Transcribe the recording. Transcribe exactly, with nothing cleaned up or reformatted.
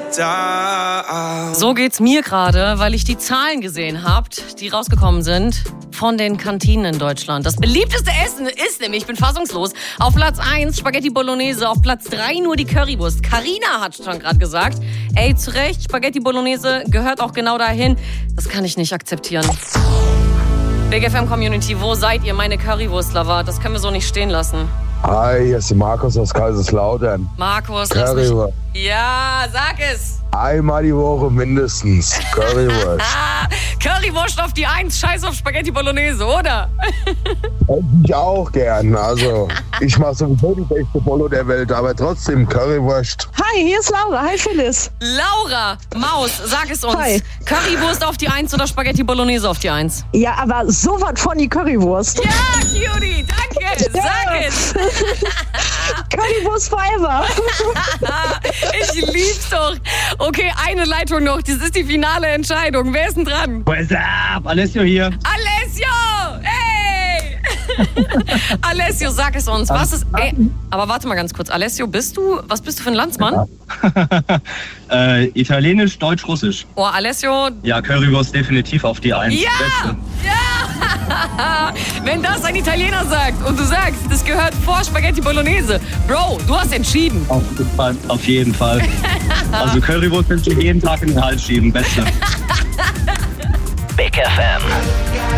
down. So geht's mir gerade, weil ich die Zahlen gesehen habt, die rausgekommen sind von den Kantinen in Deutschland. Das beliebteste Essen ist nämlich, ich bin fassungslos, auf Platz eins Spaghetti Bolognese, auf Platz drei nur die Currywurst. Carina hat schon gerade gesagt, ey, zu Recht, Spaghetti Bolognese gehört auch genau dahin. Das kann ich nicht akzeptieren. Big F M Community, wo seid ihr, meine Currywurst-Lover? Das können wir so nicht stehen lassen. Hi, hier ist Markus aus Kaiserslautern. Markus, lass mich... Currywurst. Ja, sag es. Einmal die Woche mindestens. Currywurst. Currywurst auf die Eins, scheiß auf Spaghetti Bolognese, oder? Hätte ich auch gern. Also, ich mache sowieso die beste Bolo der Welt, aber trotzdem Currywurst. Hi, hier ist Laura. Hi, Phyllis. Laura, Maus, sag es uns. Hi. Currywurst auf die Eins oder Spaghetti Bolognese auf die Eins? Ja, aber so was von die Currywurst. Ja, Cutie, danke. Ja. Sag es. Currywurst forever. Ich lieb's doch. Okay, eine Leitung noch. Das ist die finale Entscheidung. Wer ist denn dran? What's up? Alessio hier. Alessio! Hey! Alessio, sag es uns. Was ist. Ey, aber warte mal ganz kurz. Alessio, bist du. Was bist du für ein Landsmann? äh, Italienisch, Deutsch, Russisch. Oh, Alessio. Ja, Currywurst definitiv auf die Eins. Ja! Beste. Ja! Wenn das ein Italiener sagt und du sagst, das gehört vor Spaghetti Bolognese. Bro, du hast entschieden. Auf jeden Fall. Auf jeden Fall. Also Currywurst kannst du jeden Tag in den Hals schieben. Beste. Big F M.